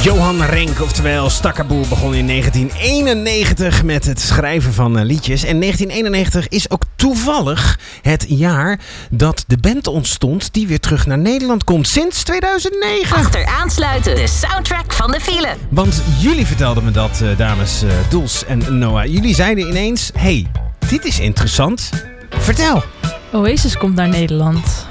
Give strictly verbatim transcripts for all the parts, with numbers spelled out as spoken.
Johan Renck, oftewel Stakkerboer, begon in negentien eenennegentig met het schrijven van uh, liedjes. En negentien eenennegentig is ook toevallig het jaar dat de band ontstond die weer terug naar Nederland komt sinds tweeduizend negen. Achteraansluiten, de soundtrack van de file. Want jullie vertelden me dat, uh, dames uh, Doels en Noah. Jullie zeiden ineens, hey, dit is interessant. Vertel. Oasis komt naar Nederland.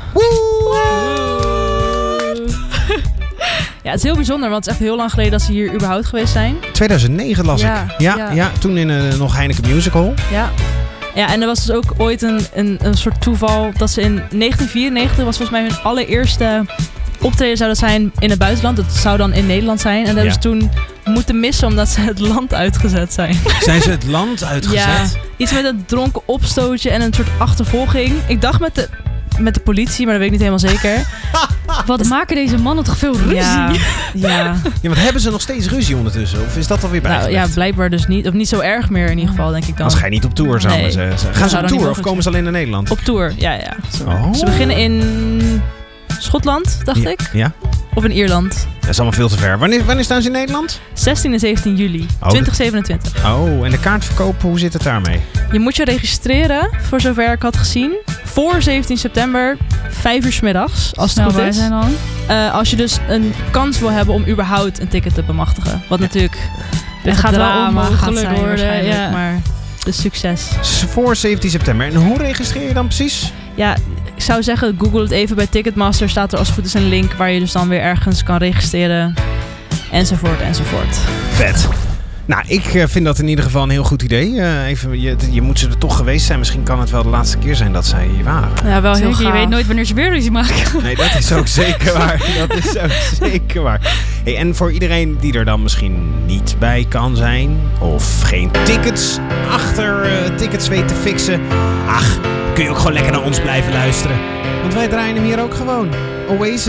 Ja, het is heel bijzonder, want het is echt heel lang geleden dat ze hier überhaupt geweest zijn. tweeduizend negen las ja, ik. Ja, ja. ja, toen in uh, nog Heineken Musical. Ja. Ja, en er was dus ook ooit een, een, een soort toeval dat ze in negentien vierennegentig was volgens mij hun allereerste optreden zou dat zijn in het buitenland. Dat zou dan in Nederland zijn. En dat hebben ja. ze toen moeten missen omdat ze het land uitgezet zijn. Zijn ze het land uitgezet? Ja, iets met een dronken opstootje en een soort achtervolging. Ik dacht met de, met de politie, maar dat weet ik niet helemaal zeker. Wat dus, maken deze mannen toch veel ruzie? Ja, ja. ja, want hebben ze nog steeds ruzie ondertussen? Of is dat alweer bijgelegd? Nou, ja, blijkbaar dus niet. Of niet zo erg meer in ieder geval, denk ik dan. Als ga je niet op tour, zou nee. ze zeggen. Gaan ze op tour of komen ze alleen naar Nederland? Op tour, ja, ja. Oh. Ze beginnen in Schotland, dacht ja. ik. Ja. Of in Ierland. Dat is allemaal veel te ver. Wanneer, wanneer staan ze in Nederland? zestien en zeventien juli oh, twintig zevenentwintig. Oh, en de kaartverkoop, hoe zit het daarmee? Je moet je registreren, voor zover ik had gezien, voor zeventien september, vijf uur 's middags, als het nou, goed is. Zijn dan? Uh, als je dus een kans wil hebben om überhaupt een ticket te bemachtigen. Wat natuurlijk het gaat wel onmogelijk gaat zijn, worden, ja. Maar dus succes. Voor zeventien september. En hoe registreer je dan precies? Ja, ik zou zeggen, google het even bij Ticketmaster. Staat er als het goed is een link waar je dus dan weer ergens kan registreren. Enzovoort, enzovoort. Vet. Nou, ik vind dat in ieder geval een heel goed idee. Uh, even, je, je moet ze er toch geweest zijn. Misschien kan het wel de laatste keer zijn dat zij hier waren. Ja, wel heel zeker, gaaf. Je weet nooit wanneer ze weer ruzie maken. Nee, dat is ook zeker waar. Dat is ook zeker waar. Hey, en voor iedereen die er dan misschien niet bij kan zijn, of geen tickets achter uh, tickets weet te fixen, ach, kun je ook gewoon lekker naar ons blijven luisteren. Want wij draaien hem hier ook gewoon. Oasis.